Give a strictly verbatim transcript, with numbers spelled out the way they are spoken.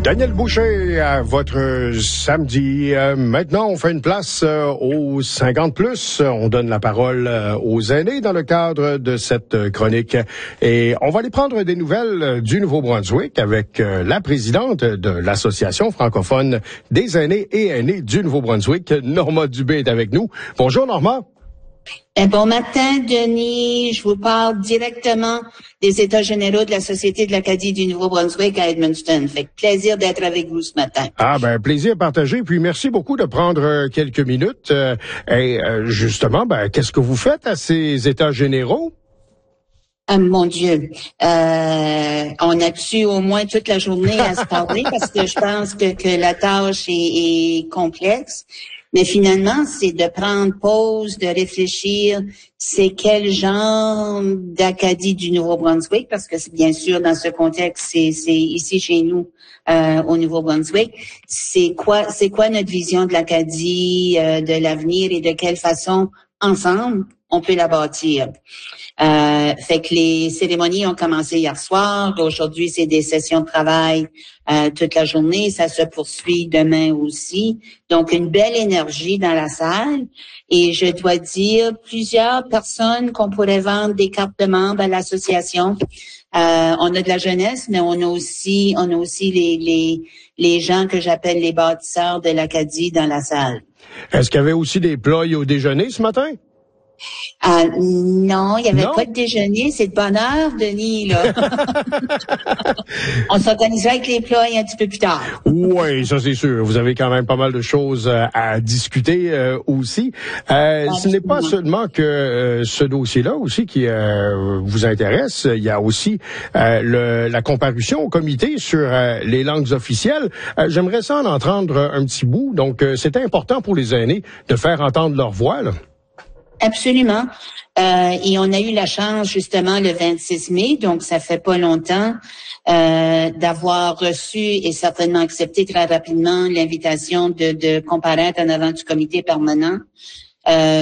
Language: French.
Daniel Boucher, à votre samedi. Euh, maintenant, on fait une place euh, aux cinquante plus. On donne la parole euh, aux aînés dans le cadre de cette euh, chronique. Et on va aller prendre des nouvelles euh, du Nouveau-Brunswick avec euh, la présidente de l'Association francophone des aînés et aînés du Nouveau-Brunswick, Norma Dubé, est avec nous. Bonjour, Norma. Un bon matin, Denis. Je vous parle directement des États généraux de la Société de l'Acadie du Nouveau-Brunswick à Edmundston. Fait que plaisir d'être avec vous ce matin. Ah ben plaisir partagé. Puis merci beaucoup de prendre euh, quelques minutes. Euh, et euh, justement, ben qu'est-ce que vous faites à ces États généraux? Ah, mon Dieu, euh, on a pu au moins toute la journée à se parler parce que je pense que, que la tâche est, est complexe. Mais finalement, c'est de prendre pause, de réfléchir, c'est quel genre d'Acadie du Nouveau-Brunswick, parce que c'est bien sûr dans ce contexte, c'est, c'est ici chez nous euh, au Nouveau-Brunswick. C'est quoi, c'est quoi notre vision de l'Acadie, euh, de l'avenir et de quelle façon ensemble on peut la bâtir. Euh, fait que les cérémonies ont commencé hier soir. Aujourd'hui, c'est des sessions de travail euh, toute la journée. Ça se poursuit demain aussi. Donc, une belle énergie dans la salle. Et je dois dire, plusieurs personnes qu'on pourrait vendre des cartes de membres à l'association. Euh, on a de la jeunesse, mais on a aussi, on a aussi les, les, les gens que j'appelle les bâtisseurs de l'Acadie dans la salle. Est-ce qu'il y avait aussi des plats au déjeuner ce matin? Euh, non, il n'y avait non? pas de déjeuner. C'est de bonne heure, Denis, là. On s'organisera avec les plats un petit peu plus tard. Oui, ça c'est sûr. Vous avez quand même pas mal de choses euh, à discuter euh, aussi. Euh, ce n'est pas seulement que euh, ce dossier-là aussi qui euh, vous intéresse. Il y a aussi euh, le, la comparution au comité sur euh, les langues officielles. Euh, j'aimerais ça en entendre un petit bout. Donc, euh, c'est important pour les aînés de faire entendre leur voix, là. Absolument. Euh, et on a eu la chance justement le vingt-six mai, donc ça fait pas longtemps, euh, d'avoir reçu et certainement accepté très rapidement l'invitation de, de comparaître en avant du comité permanent. Euh,